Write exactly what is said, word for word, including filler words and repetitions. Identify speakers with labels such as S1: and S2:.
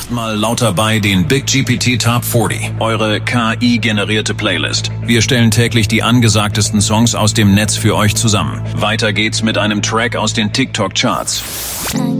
S1: jetzt mal laut dabei den Big G P T Top vierzig, eure K I-generierte Playlist. Wir stellen täglich die angesagtesten Songs aus dem Netz für euch zusammen. Weiter geht's mit einem Track aus den TikTok-Charts.